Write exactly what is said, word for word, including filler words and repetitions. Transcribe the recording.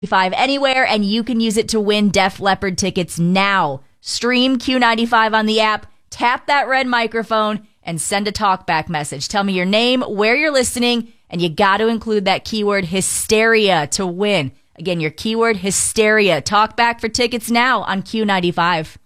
Five anywhere, and you can use it to win Def Leppard tickets now. Stream Q ninety-five on the app, tap that red microphone, and send a talkback message. Tell me your name, where you're listening, and you got to include that keyword hysteria to win. Again, your keyword hysteria. Talk back for tickets now on Q ninety-five.